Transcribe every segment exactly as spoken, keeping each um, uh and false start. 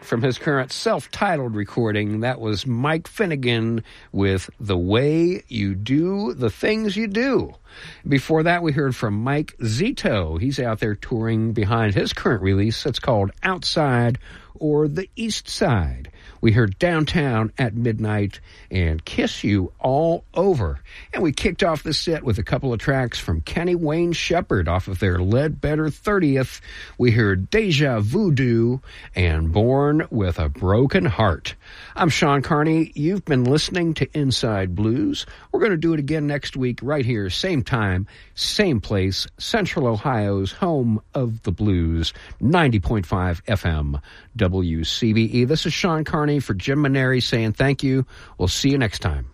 from his current self-titled recording. That was Mike Finnegan with The Way You Do the Things You Do. Before that, we heard from Mike Zito. He's out there touring behind his current release. It's called Outside or The East Side. We heard Downtown at Midnight and Kiss You All Over. And we kicked off the set with a couple of tracks from Kenny Wayne Shepherd off of their Ledbetter thirtieth. We heard Deja Voodoo and Born with a Broken Heart. I'm Sean Carney. You've been listening to Inside Blues. We're going to do it again next week right here, same time, same place, Central Ohio's home of the blues, ninety point five F M W C B E. This is Sean Carney for Jim Maneri saying thank you. We'll see you next time.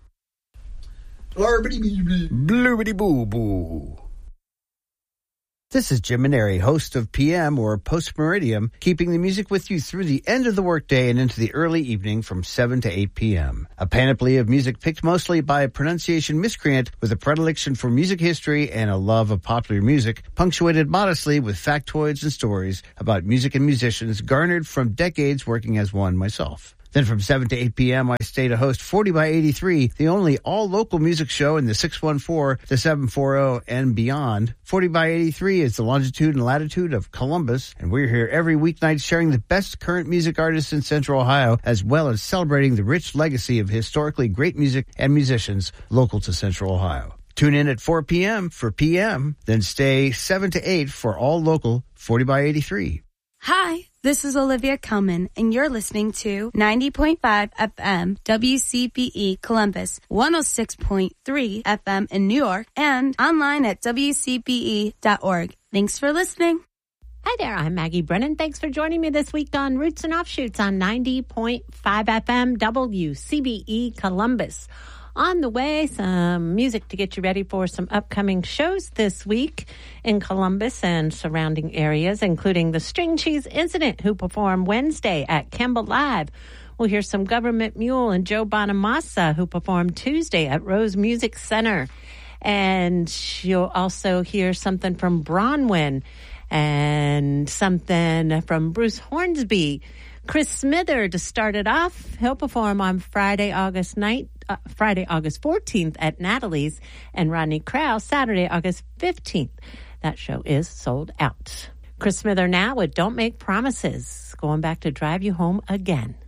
Bloobity boo boo. This is Jim Maneri, host of P M or Post Meridium, keeping the music with you through the end of the workday and into the early evening from seven to eight p.m. A panoply of music picked mostly by a pronunciation miscreant with a predilection for music history and a love of popular music, punctuated modestly with factoids and stories about music and musicians garnered from decades working as one myself. Then from seven to eight p.m., I stay to host forty by eighty-three, the only all-local music show in the six one four, the seven forty, and beyond. forty by eighty-three is the longitude and latitude of Columbus, and we're here every weeknight sharing the best current music artists in Central Ohio, as well as celebrating the rich legacy of historically great music and musicians local to Central Ohio. Tune in at four p.m. for P M, then stay seven to eight for all local forty by eighty-three. Hi, this is Olivia Kelman, and you're listening to ninety point five F M W C B E Columbus, one oh six point three F M in New York, and online at W C B E dot org. Thanks for listening. Hi there, I'm Maggie Brennan. Thanks for joining me this week on Roots and Offshoots on ninety point five F M W C B E Columbus. On the way, some music to get you ready for some upcoming shows this week in Columbus and surrounding areas, including the String Cheese Incident, who perform Wednesday at Kemba Live. We'll hear some Government Mule and Joe Bonamassa, who perform Tuesday at Rose Music Center. And you'll also hear something from Bronwyn and something from Bruce Hornsby. Chris Smither to start it off. He'll perform on Friday, August ninth, uh, Friday, August fourteenth at Natalie's, and Rodney Crowell Saturday, August fifteenth. That show is sold out. Chris Smither now with Don't Make Promises, going back to drive you home again.